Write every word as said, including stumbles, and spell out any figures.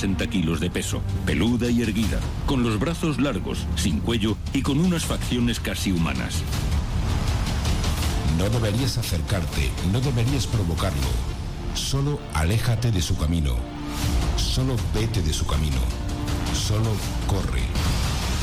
sesenta kilos de peso, peluda y erguida, con los brazos largos, sin cuello y con unas facciones casi humanas. No deberías acercarte, no deberías provocarlo. Solo aléjate de su camino. Solo vete de su camino. Solo corre.